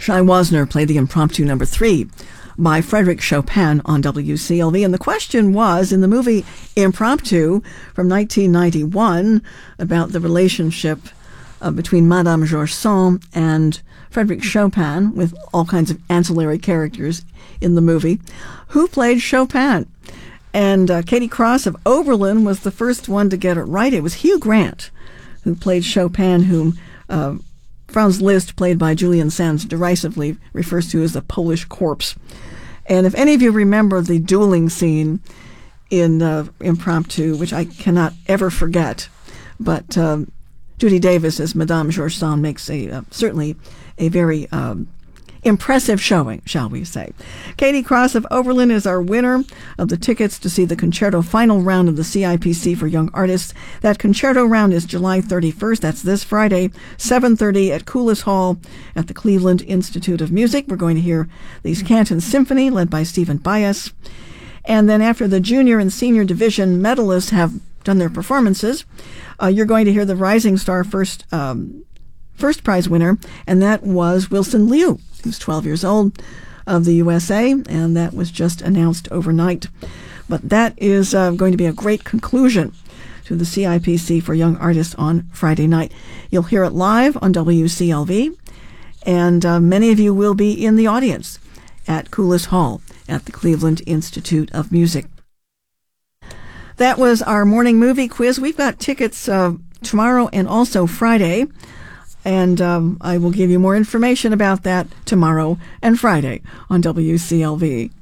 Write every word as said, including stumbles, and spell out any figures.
Shai Wasner played the impromptu number three by Frédéric Chopin on W C L V. And the question was, in the movie Impromptu from nineteen ninety-one, about the relationship uh, between Madame Georges Sand and Frédéric Chopin, with all kinds of ancillary characters in the movie, who played Chopin? And uh, Katie Cross of Oberlin was the first one to get it right. It was Hugh Grant who played Chopin, whom uh, Franz Liszt, played by Julian Sands, derisively refers to as the Polish corpse. And if any of you remember the dueling scene in uh, Impromptu, which I cannot ever forget, but um, Judy Davis as Madame Georges Sand makes a uh, certainly a very um, impressive showing, shall we say. Katie Cross of Oberlin is our winner of the tickets to see the concerto final round of the C I P C for Young Artists. That concerto round is July thirty-first. That's this Friday, seven thirty at Coulis Hall at the Cleveland Institute of Music. We're going to hear the Canton Symphony led by Stephen Bias. And then after the junior and senior division medalists have done their performances, uh, you're going to hear the Rising Star first um, first prize winner, and that was Wilson Liu, who's twelve years old, of the U S A, and that was just announced overnight. But that is uh, going to be a great conclusion to the C I P C for Young Artists on Friday night. You'll hear it live on W C L V, and uh, many of you will be in the audience at Coulis Hall at the Cleveland Institute of Music. That was our morning movie quiz. We've got tickets uh, tomorrow and also Friday. And um, I will give you more information about that tomorrow and Friday on W C L V.